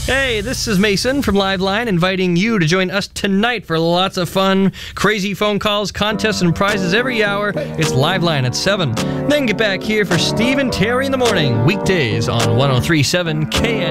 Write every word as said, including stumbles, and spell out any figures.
Hey, this is Mason from Liveline inviting you to join us tonight for lots of fun, crazy phone calls, contests, and prizes every hour. It's Liveline at seven. Then get back here for Steve and Terry in the morning, weekdays on one oh three point seven K N.